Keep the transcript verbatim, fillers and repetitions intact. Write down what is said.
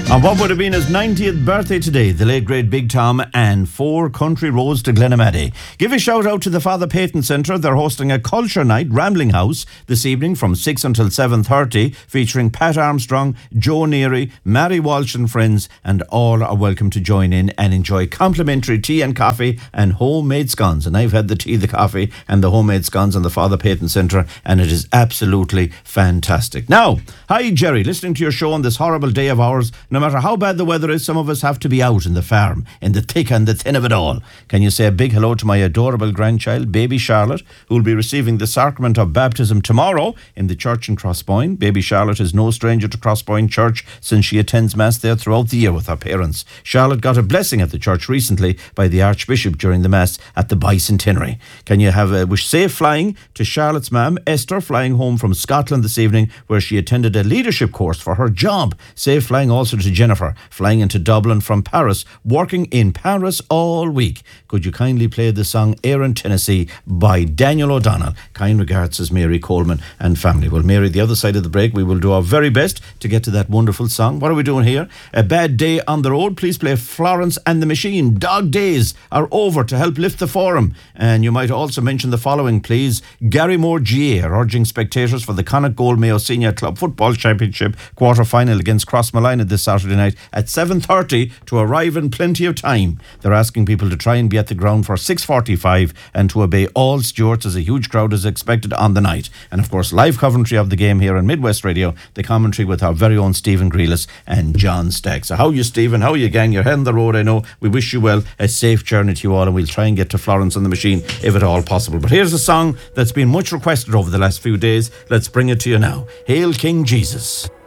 On what would have been his ninetieth birthday today, the late great Big Tom, and four country roads to Glenamaddy. Give a shout out to the Father Peyton Centre. They're hosting a culture night, Rambling House, this evening from six until seven thirty, featuring Pat Armstrong, Joe Neary, Mary Walsh and friends, and all are welcome to join in and enjoy complimentary tea and coffee and homemade scones. And I've had the tea, the coffee and the homemade scones on the Father Peyton Centre, and it is absolutely fantastic. Now, hi Jerry, listening to your show on this horrible day of ours. No matter how bad the weather is, some of us have to be out in the farm, in the thick and the thin of it all. Can you say a big hello to my adorable grandchild, baby Charlotte, who will be receiving the sacrament of baptism tomorrow in the church in Crosspoint. Baby Charlotte is no stranger to Crosspoint Church since she attends Mass there throughout the year with her parents. Charlotte got a blessing at the church recently by the Archbishop during the Mass at the bicentenary. Can you have a wish safe flying to Charlotte's mum, Esther, flying home from Scotland this evening, where she attended a leadership course for her job. Safe flying also to Jennifer, flying into Dublin from Paris, working in Paris all week. Could you kindly play the song Aaron, Tennessee by Daniel O'Donnell? Kind regards, says Mary Coleman and family. Well, Mary, the other side of the break, we will do our very best to get to that wonderful song. What are we doing here? A Bad Day on the Road. Please play Florence and the Machine. Dog days are over to help lift the forum. And you might also mention the following, please. Gary Moore G A are urging spectators for the Connacht Gold Mayo Senior Club Football Championship quarter-final against Crossmolina this Saturday night at seven thirty to arrive in plenty of time. They're asking people to try and be at the ground for six forty-five and to obey all stewards, as a huge crowd is expected on the night. And of course, live commentary of the game here on Midwest Radio, the commentary with our very own Stephen Grealis and John Stagg. So how are you, Stephen? How are you, gang? You're heading the road, I know. We wish you well, a safe journey to you all, and we'll try and get to Florence and the Machine if at all possible. But here's a song that's been much requested over the last few days. Let's bring it to you now. Hail King Jesus.